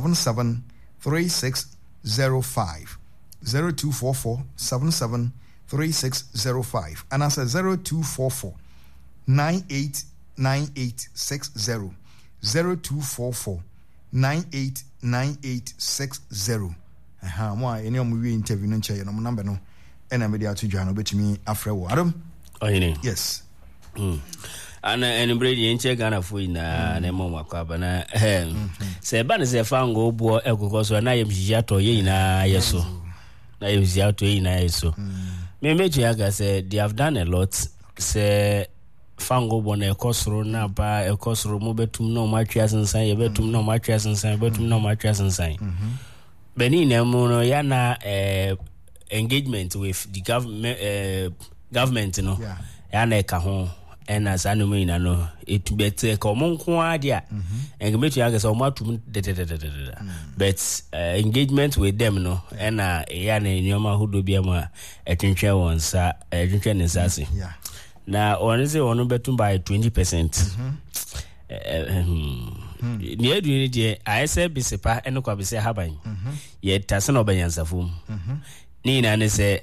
77 3605 0244 77 3605 and as a 0244 989860 0244 989860 mo any omu we interview no nche no number no ena media to dwa no betimi afre wo Adam yes ana brady nche Ghana fo ina na mo makwaba na se ba ne se fango bo ekokoso na yemjia to ye ina yeso na yemjia to ye ina yeso me meji aga say they have done a lot say fango bo na ekosoro na ba ekosoro mo betum no matwa sensan ye betum no matwa sensan betum no matwa sensan beni na mo no ya na engagement with the government no ya na ka ho and as anime ina no it better come on dia engagement ya say o matum but engagement with them no and ya na nyoma hudo bia ma etwetwe wonsa etwetwe ne sase na one say one betum by 20% ni edu ni die aise bisipa eno kwa bise haban ye tase no banyansafum ni na ne say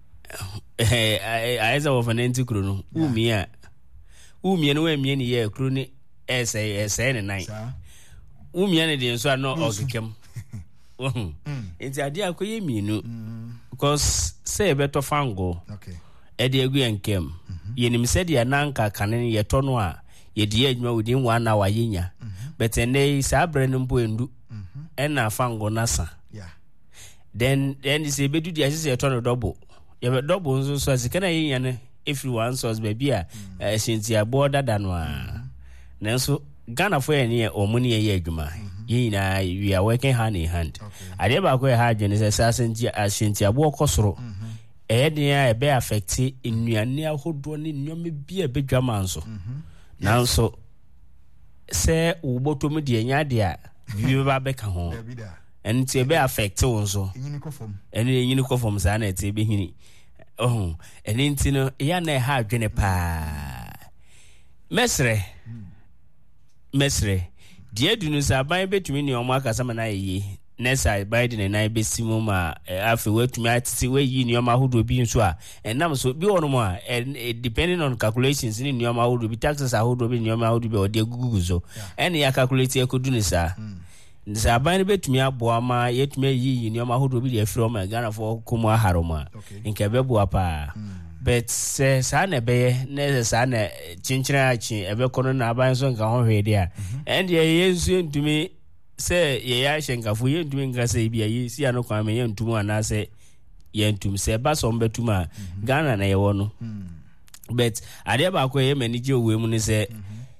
aise wo fanenti kro no umia no emie ni ye kro ni ese ne nine umia ne de so no ogekem enti ade akoye mienu because say beto fango ede egu enkem yenim said ya nanka kanen ye tono a ye die adwuma within 1 hour yenya but ene sabre no mpo endu ena fango nasa then say bedu dia say tono double ye be double nso so asikana yenya ne every one source baby a shinti aboda danwa nanso Ghana for any omuni ye adwuma yina we are working hand in hand ade ba ko ha adwene say shinti abo kosoro dia be affect nnuane ahodo ne nnwome bia bedwama nso nanso se ubotom de nya de a bi ba beka ho enti be affect nso enyini kofom sa na eti be hini enti no ya na ha adwene pa mesre die dunu sa ban betumi ni omo akasama na yi nessa Biden na ibesimu ma afi wetumi atisi we yi nioma hudo bi nso a enam so bi wono mo a depending on calculations ni nioma hudo bi taxes a hudo bi nioma hudo bi ode guguzo ene ya calculate ekodu ni sa nsa ban betumi abo ama yetumi yi nioma hudo bi de from Ghana for komo aharoma nke bebo apa but sa na be ne sa na chinchira achi ebe kono na ban so nka ho hwede a ende yesu ntumi say ye ya shenkafu ye ntumi nka say bia ye si ano kwa me ye ntumu ana say ye ntum say ba so mbetuma Ghana na ye wono but ade ba ko ye manage owe mu ni say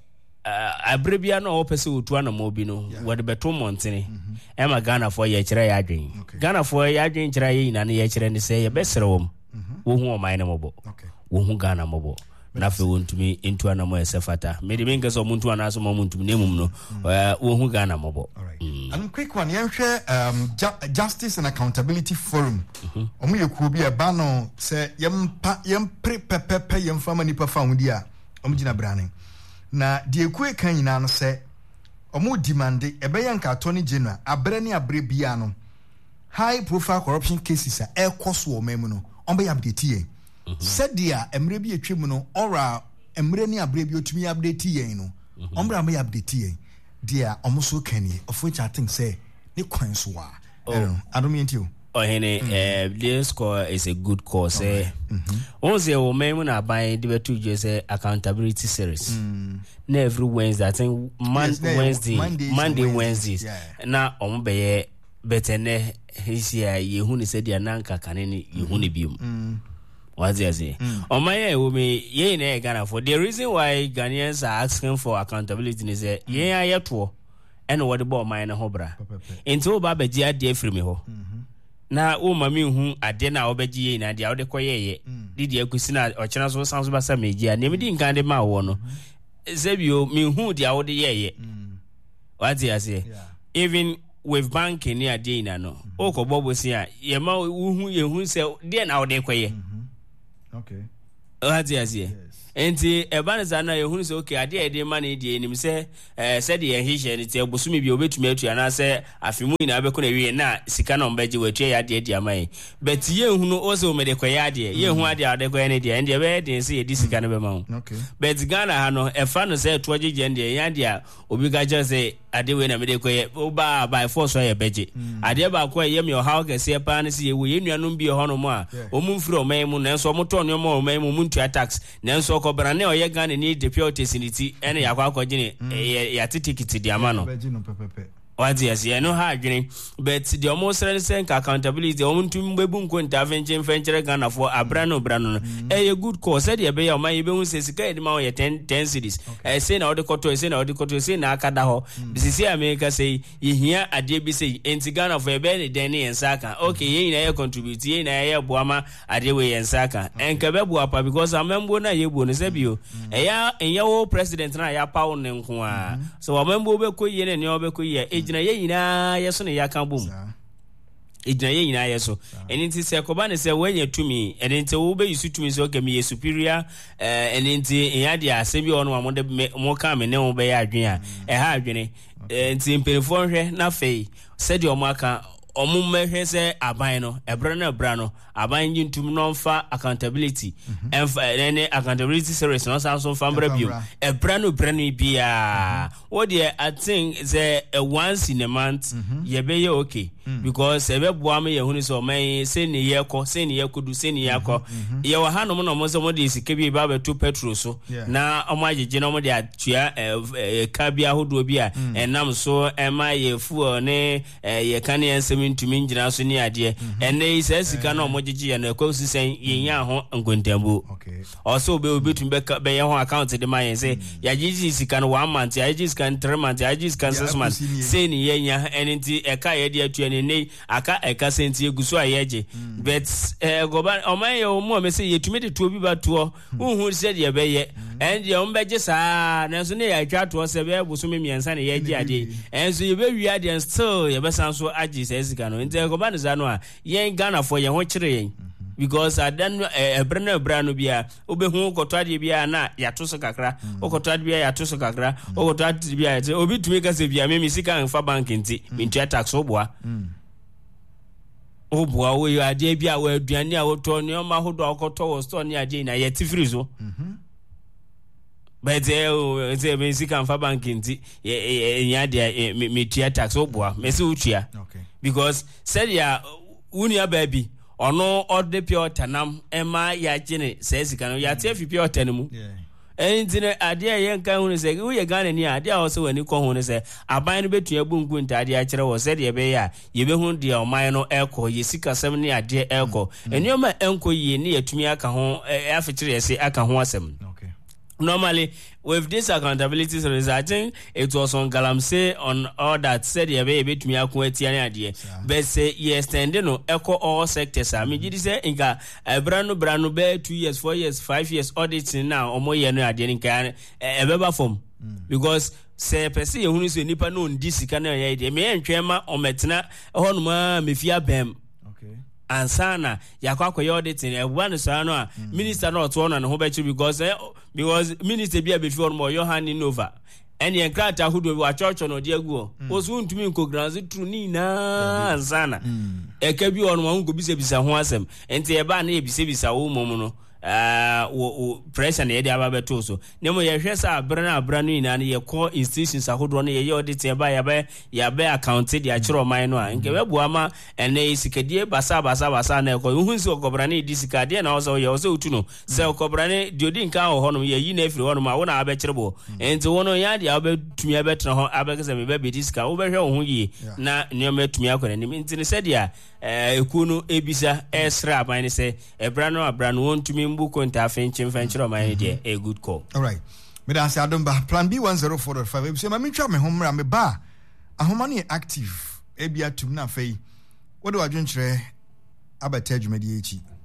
abrebia no opese otu ana mo bi no wode beto montene e ma Ghana for ye kire ya adwen Ghana for ye adwen kire ye ina ne ye kire ni say ye besere wom wo hu o mai na mobo wo hu Ghana mobo na fe wontumi into ana mo esefata me de menga so muntu ana so mo muntu nemum no wo hu Ghana mobo and quick one yen hwe Justice and Accountability Forum omo yeku bi e ba no se yem prepepepe yem fama ni pa fa hudi a omo gina brane na de eku e kan nyina no se omo demande e be yanka attorney general abre ne abre bia no high profile corruption cases a e koso o memu no omo be update ye sadia emre bi etwem no ora emre ni abre bi otumi update ye no ombra me update ye dia omoso kanie of which I think say ne kwan so a I don't mean to this call is a good call say once you memu na buy the two just accountability series na every Wednesday I think Wednesdays na ombe betene hisia yehu ni sadia nanka kanene yehu ni biom what's he say? On my ye na Ghana for the reason why Ghanaians are asking for accountability is that ye ayeto and what about mine hobra. Into baba dia de free me ho. Na o mami hu ade na obeji ye na dia odekoye did ye kusina ochena so sanso basa meji a ne medi nkan de ma wo no. Sebio me hu dia ode ye. What's he say? Even with banking near Dina no. Oko bobo sia ye ma hu ye hu se dia na odekoye. Okay. What's he say? enti eba ne za na ehunu se okay ade ede ma na ede enim se se de ehihye ne te obosumi bi obetumi atu ana se afemu ina abeko na wie na sika na ombeje watue ya ade amai but ye ehunu o se o mede koya ade ye hu ade ade koya ne de ende be de se ye di sika na be ma ho but Ghana ha no efa no se to agye ende ya de a obi ga je se ade we na mede koya oba by force so ye beje ade ba ko ye me o ha o se pa na se ye we ye nuanom bi ho no mo a o mu mfiri o man mu na so mo to no mo o man mu ntua tax na so ko brane o ye Ghana ni deputy siniti ene yakwa akogine ya titikiti di amano what yes you know how adwene but the almost sense accountability o muntu mbebu nko intervention fenchere Ghana for abrano brano a good cause said ye be your man be hu se sika e ma o ye 10 cities say na odikoto say na odikoto say na akada ho bisisi America say ye hia ade bi say enti Ghana for e be ne den ne ensaka okay ye na ye contribute ye na ye boama ade we ensaka enka be boapa because amembo na ye bo no se bio eya wo president na ya pawo ne nko a so amembo be ko ye ne ne obe ko ye ejina ye nyina yeso ne yaka bom ejina ye nyina yeso eninti se koba ne se wenye tumi eninti wo be yisu tumi so ke me superior eninti eya dia asebi ono amode mo ka me ne wo be ya adwen a ha adwene enti mpelefo hwe na fei se de omo aka omo mehwe se aban no ebra na bra no aban yintum no mfa accountability ene accountability series no sanso fambra bio ebra no bia what there I think the once in a month ye be ye okay because ebe boa me ye hunu so man se ne ye ko se ne ye kodu se ne ye ko ye wa hanom no mo so mo de sika bi ba beto petrol so na omo agege no mo de atua ka bia hodo bi a enam so ema ye fuel ne ye kan ye nsem ntumi ngina so ni ade ene ise sika no mo gege ye na kwasu sen ye nya ho nkontambu also obetum be ye ho account de man ye say ya gege sika no 1 month ya gege sika 3 months ya gege sika 6 months say ni ye nya enenti eka ye de atua ne aka eka senti eguso ayeje but goba oman yo mo me say yetumi de to bi ba to hu se de be ye and ye ombeje saa na so ne ya twa to se be buso me miensa ne ye gi ade and so ye be wi ade still ye be san so agi se sika no nte goba ne za no a ye Ghana for ye ho kire yen because adan ebrano bia obehu kotwade bia na yatoso kakra okotwade bia yatoso kakra okotwade bia obi tumi ka se bia me sika nfa bank nti mintua tax oboa wo yo ade bia wo aduane a wo to ne o ma hodo okoto wo store ne ade na ye tifiri so but me sika nfa bank nti ye ade mintua tax oboa me se utua because said ya unia baby ono ode pure tanam ema ya gene se sika no ya te fi pure tanemu entine ade ye nkan hu se wo ye Ghana ni ade a wo se wani ko hu se aban no betua bungu ntade a kire wo se de be ya ye be hu de oman no eko ye sika sem ni ade eko enioma enko ye ni yatumi aka ho afikire ye se aka ho asem normally with this accountability service I think it was on Galamsey on all that said ye be betumi akoatia ne ade but say ye extend no echo all sectors I mean you say inga brano be 2 years 4 years 5 years auditing now omo ye no ade nka ebeba form because say person ye hunu so nipa no ndi sika na ye ide me entwema ometena honuma mefia bem ansana yakwa ye auditing ebuan so ano a minister no to no ho be chi because minister bia be fi on mo your hand over eni enkrata hudo wa church no de agu o so ntumi nko granzi tru ni na ansana eka bi on mo ngo bisa ho asem enti e ba na e bisa wo mom no wo pressure na ye de ababeto so nemo ye hwesa abra no ina na ye call institutions ahodo no ye audit e ba ya be account de a kire oman no a nke we buama ene isikadie basa na e ko hu si okobra na di sikadie na oso ye oso utu no se okobra na diodi nka ho no ye yi na afiri ho no ma wo na abekire bo enti wo no ya de abetumi abetra ho abekese me be di sika wo be hwe wo ho yi na nneoma atumi akora ni enti ne se dia ekunu ebisa esra aban se ebra no wontumi mbuko nta fenchiro man dey a good call. All right. Me dan say adomba plan B104.5 e say ma mentwa me homra me ba ahoma ne active e bia tum na fei wo de wadwenkyere abata adwumadi echi